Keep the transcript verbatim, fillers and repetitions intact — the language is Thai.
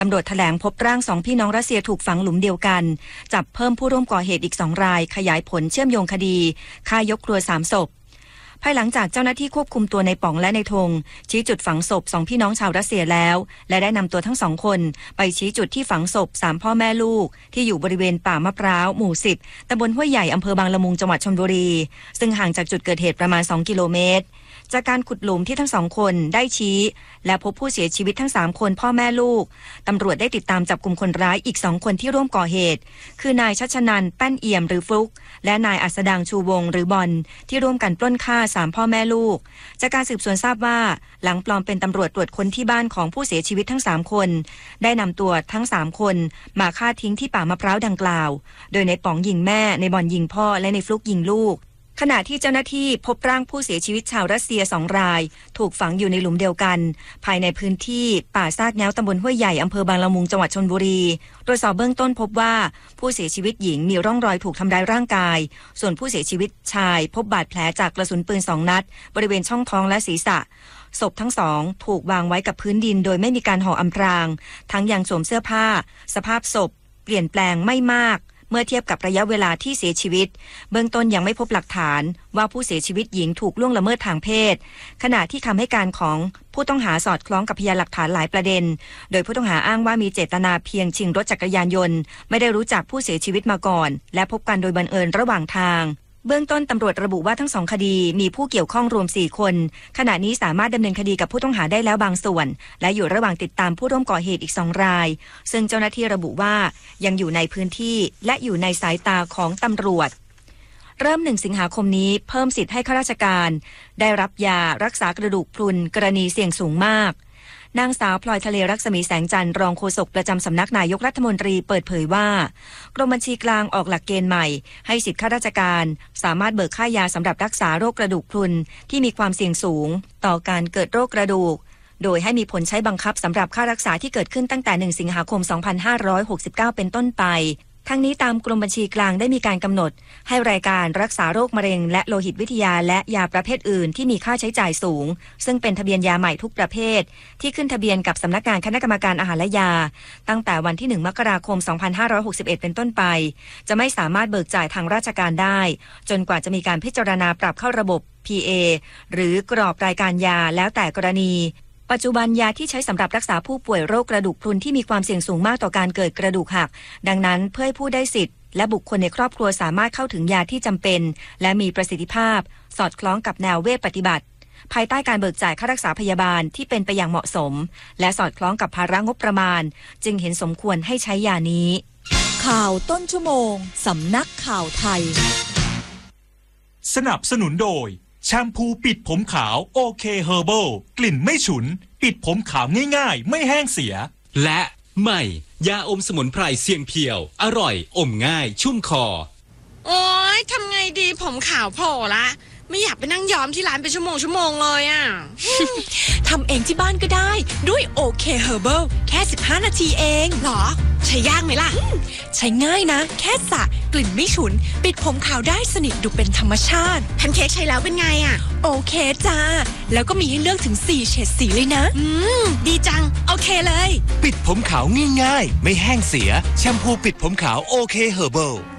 ตำรวจแถลงพบร่างสองพี่น้องรัสเซียถูกฝังหลุมเดียวกันจับเพิ่มผู้ร่วมก่อเหตุอีกสองรายขยายผลเชื่อมโยงคดีฆ่ายกครัวสามศพภายหลังจากเจ้าหน้าที่ควบคุมตัวในป๋องและในธงชี้จุดฝังศพสองพี่น้องชาวรัสเซียแล้วและได้นำตัวทั้งสองคนไปชี้จุดที่ฝังศพสามพ่อแม่ลูกที่อยู่บริเวณป่ามะพร้าวหมู่สิบตำบลห้วยใหญ่อำเภอบางละมุงจังหวัดชลบุรีซึ่งห่างจากจุดเกิดเหตุประมาณสองกิโลเมตรจากการขุดหลุมที่ทั้งสองคนได้ชี้และพบผู้เสียชีวิตทั้งสามคนพ่อแม่ลูกตำรวจได้ติดตามจับกลุ่มคนร้ายอีกสองคนที่ร่วมก่อเหตุคือนายชัชนันท์แป้นเอี่ยมหรือฟลุกและนายอัสดังชูวงหรือบอลที่ร่วมกันปล้นฆ่าสามพ่อแม่ลูกจากการสืบสวนทราบว่าหลังปลอมเป็นตำรวจตรวจค้นที่บ้านของผู้เสียชีวิตทั้งสามคนได้นำตัวทั้งสามคนมาฆ่าทิ้งที่ป่ามะพร้าวดังกล่าวโดยในป๋องยิงแม่ในบอลยิงพ่อและในฟลุกยิงลูกขณะที่เจ้าหน้าที่พบร่างผู้เสียชีวิตชาวรัสเซียสองรายถูกฝังอยู่ในหลุมเดียวกันภายในพื้นที่ป่าซากแง้วตำบลห้วยใหญ่อำเภอบางละมุงจังหวัดชลบุรีตรวจสอบเบื้องต้นพบว่าผู้เสียชีวิตหญิงมีร่องรอยถูกทำร้ายร่างกายส่วนผู้เสียชีวิตชายพบบาดแผลจากกระสุนปืนสองนัดบริเวณช่องท้องและศีรษะศพทั้งสองถูกวางไว้กับพื้นดินโดยไม่มีการห่ออำพรางทั้งยังสวมเสื้อผ้าสภาพศพเปลี่ยนแปลงไม่มากเมื่อเทียบกับระยะเวลาที่เสียชีวิตเบื้องต้นยังไม่พบหลักฐานว่าผู้เสียชีวิตหญิงถูกล่วงละเมิดทางเพศขณะที่คำให้การของผู้ต้องหาสอดคล้องกับพยานหลักฐานหลายประเด็นโดยผู้ต้องหาอ้างว่ามีเจตนาเพียงชิงรถจักรยานยนต์ไม่ได้รู้จักผู้เสียชีวิตมาก่อนและพบกันโดยบังเอิญระหว่างทางเบื้องต้นตำรวจระบุว่าทั้งสองคดีมีผู้เกี่ยวข้องรวมสี่คนขณะนี้สามารถดำเนินคดีกับผู้ต้องหาได้แล้วบางส่วนและอยู่ระหว่างติดตามผู้ร่วมก่อเหตุอีกสองรายซึ่งเจ้าหน้าที่ระบุว่ายังอยู่ในพื้นที่และอยู่ในสายตาของตำรวจเริ่มหนึ่งสิงหาคมนี้เพิ่มสิทธิ์ให้ข้าราชการได้รับยารักษากระดูกพรุนกรณีเสี่ยงสูงมากนางสาวพลอยทะเลรักษมีแสงจันทร์รองโฆษกประจำสำนักนายกรัฐมนตรีเปิดเผยว่ากรมบัญชีกลางออกหลักเกณฑ์ใหม่ให้สิทธิข้าราชการสามารถเบิกค่ายาสำหรับรักษาโรคกระดูกพรุนที่มีความเสี่ยงสูงต่อการเกิดโรคกระดูกโดยให้มีผลใช้บังคับสำหรับค่ารักษาที่เกิดขึ้นตั้งแต่หนึ่งสิงหาคมสองพันห้าร้อยหกสิบเก้าเป็นต้นไปทั้งนี้ตามกรมบัญชีกลางได้มีการกำหนดให้รายการรักษาโรคมะเร็งและโลหิตวิทยาและยาประเภทอื่นที่มีค่าใช้จ่ายสูงซึ่งเป็นทะเบียนยาใหม่ทุกประเภทที่ขึ้นทะเบียนกับสำนักงานคณะกรรมการอาหารและยาตั้งแต่วันที่หนึ่งมกราคมสองพันห้าร้อยหกสิบเอ็ดเป็นต้นไปจะไม่สามารถเบิกจ่ายทางราชการได้จนกว่าจะมีการพิจารณาปรับเข้าระบบ พี เอ หรือกรอบรายการยาแล้วแต่กรณีปัจจุบันยาที่ใช้สำหรับรักษาผู้ป่วยโรคกระดูกพรุนที่มีความเสี่ยงสูงมากต่อการเกิดกระดูกหักดังนั้นเพื่อให้ผู้ได้สิทธิ์และบุคคลในครอบครัวสามารถเข้าถึงยาที่จำเป็นและมีประสิทธิภาพสอดคล้องกับแนวเวชปฏิบัติภายใต้การเบิกจ่ายค่ารักษาพยาบาลที่เป็นไปอย่างเหมาะสมและสอดคล้องกับภาระงบประมาณจึงเห็นสมควรให้ใช้ยานี้ข่าวต้นชั่วโมงสำนักข่าวไทยสนับสนุนโดยแชมพูปิดผมขาวโอเคเฮอร์เบิลกลิ่นไม่ฉุนปิดผมขาวง่ายๆไม่แห้งเสียและใหม่ยาอมสมุนไพรเสียงเพียวอร่อยอมง่ายชุ่มคอโอ๊ยทำไงดีผมขาวโผล่ละไม่อยากไปนั่งย้อมที่ร้านเป็นชั่วโมงชั่วโมงเลยอ่ะทำเองที่บ้านก็ได้ด้วยโอเคเฮอร์เบิลแค่สิบห้านาทีเองหรอใช้ยากไหมล่ะใช้ง่ายนะแค่สระกลิ่นไม่ฉุนปิดผมขาวได้สนิทดูเป็นธรรมชาติแพนเค้กใช้แล้วเป็นไงอ่ะโอเคจ้าแล้วก็มีให้เลือกถึงสี่เฉดสีเลยนะอืมดีจังโอเคเลยปิดผมขาวง่ายๆไม่แห้งเสียแชมพูปิดผมขาวโอเคเฮอร์เบิล